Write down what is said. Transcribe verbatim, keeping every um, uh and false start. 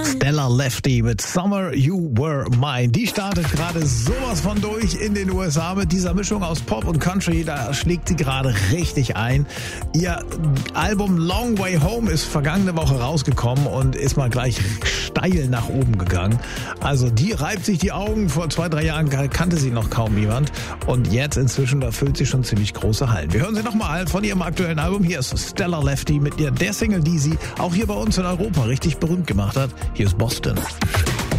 Stella Lefty mit Summer You Were Mine. Die startet gerade sowas von durch in den U S A mit dieser Mischung aus Pop und Country. Da schlägt sie gerade richtig ein. Ihr Album Long Way Home ist vergangene Woche rausgekommen und ist mal gleich steil nach oben gegangen. Also die reibt sich die Augen. Vor zwei, drei Jahren kannte sie noch kaum jemand. Und jetzt inzwischen, da füllt sie schon ziemlich große Hallen. Wir hören sie nochmal von ihrem aktuellen Album. Hier ist Stella Lefty mit ihr, der Single, die sie auch hier bei uns in Europa richtig berühmt gemacht hat. Hier ist Boston.